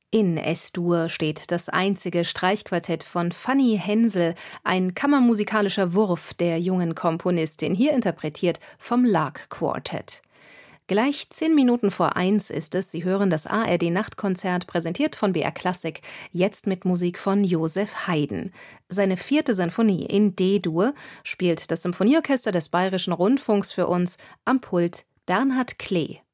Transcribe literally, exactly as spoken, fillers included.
In Es-Dur steht das einzige Streichquartett von Fanny Hensel, ein kammermusikalischer Wurf der jungen Komponistin, hier interpretiert vom Lark Quartet. Gleich zehn Minuten vor eins ist es, Sie hören das A R D-Nachtkonzert, präsentiert von B R Klassik, jetzt mit Musik von Joseph Haydn. Seine vierte Sinfonie in D-Dur spielt das Symphonieorchester des Bayerischen Rundfunks für uns, am Pult Bernhard Klee.